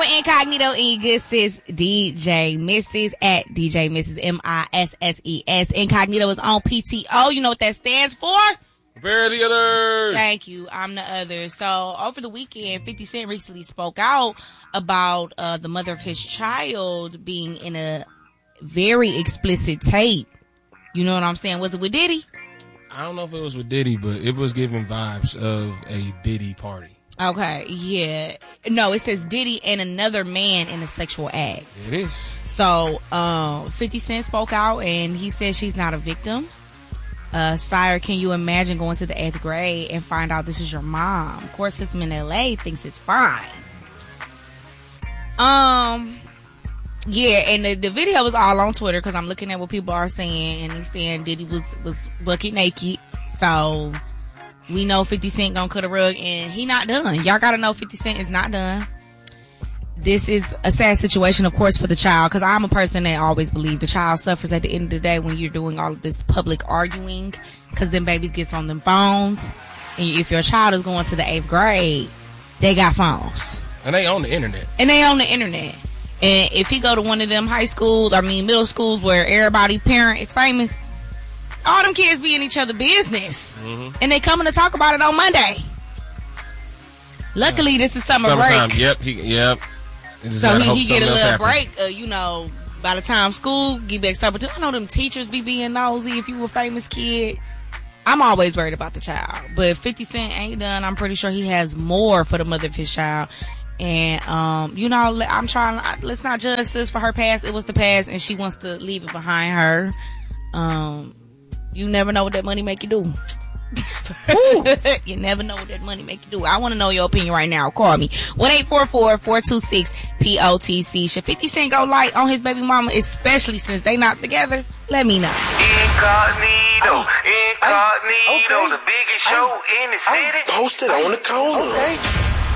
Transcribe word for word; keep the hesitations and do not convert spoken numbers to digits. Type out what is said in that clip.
Incognito and your good sis, D J Missus at D J Missus M I S S E S. Incognito is on P T O. You know what that stands for? Prepare the others. Thank you. I'm the other. So over the weekend, fifty Cent recently spoke out about uh, the mother of his child being in a very explicit tape. You know what I'm saying? Was it with Diddy? I don't know if it was with Diddy, but it was giving vibes of a Diddy party. Okay, yeah. No, it says Diddy and another man in a sexual act. It is. So, um, fifty Cent spoke out and he said she's not a victim. Uh, sire, can you imagine going to the eighth grade and find out this is your mom? Court system in L A thinks it's fine. Um, yeah, and the, the video was all on Twitter because I'm looking at what people are saying, and he's saying Diddy was, was bucket naked. So, we know fifty Cent gonna cut a rug, and he not done. Y'all gotta know fifty Cent is not done. This is a sad situation, of course, for the child, because I'm a person that always believe the child suffers at the end of the day when you're doing all of this public arguing, because then babies gets on them phones, and if your child is going to the eighth grade, they got phones. And they on the internet. And they on the internet. And if he go to one of them high schools, I mean middle schools where everybody parent is famous, all them kids be in each other's business. Mm-hmm. And they coming to talk about it on Monday. Luckily, this is summer Summertime. break. Yep. He, yep. So he, he get a little break, uh, you know, by the time school get back started. But I know them teachers be being nosy if you a famous kid. I'm always worried about the child. But fifty Cent ain't done. I'm pretty sure he has more for the mother of his child. And, um, you know, I'm trying, let's not judge this for her past. It was the past and she wants to leave it behind her. Um, you never know what that money make you do. You never know what that money make you do. I want to know your opinion right now. Call me one eight four four, four two six, P O T C. Should fifty Cent go light on his baby mama, especially since they not together? Let me know. Incognito, incognito, okay. The biggest show in the city. Posted on the corner. Okay.